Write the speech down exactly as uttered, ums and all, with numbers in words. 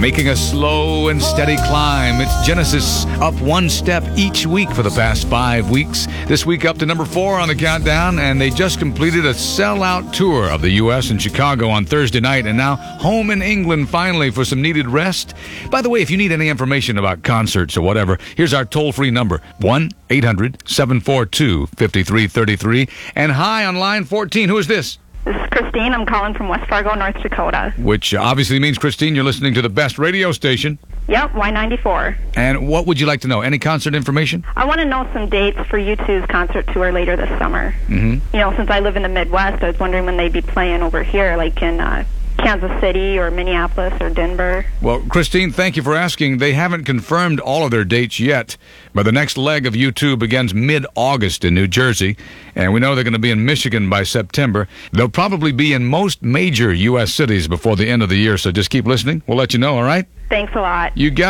making a slow and steady climb. It's Genesis up one step each week for the past five weeks. This week up to number four on the countdown, and they just completed a sellout tour of the U S and Chicago on Thursday night, and now home in England finally for some needed rest. By the way, if you need any information about concerts or whatever, here's our toll-free number, one eight hundred seven four two five three three three. And hi on line fourteen, who is this? This is Christine. I'm calling from West Fargo, North Dakota. Which obviously means, Christine, you're listening to the best radio station. Yep, Y ninety-four. And what would you like to know? Any concert information? I want to know some dates for U two's concert tour later this summer. Mm-hmm. You know, since I live in the Midwest, I was wondering when they'd be playing over here, like in uh, Kansas City or Minneapolis or Denver. Well, Christine, thank you for asking. They haven't confirmed all of their dates yet, but the next leg of U two begins mid-August in New Jersey, and we know they're going to be in Michigan by September. They'll probably be in most major U S cities before the end of the year, so just keep listening. We'll let you know, all right? Thanks a lot. You got